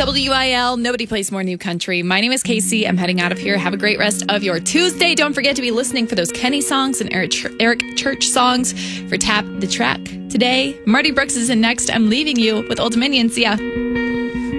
WIL, nobody plays more new country. My name is Casey. I'm heading out of here. Have a great rest of your Tuesday. Don't forget to be listening for those Kenny songs and Eric Church songs for Tap the Track today. Marty Brooks is in next. I'm leaving you with Old Dominion. See ya.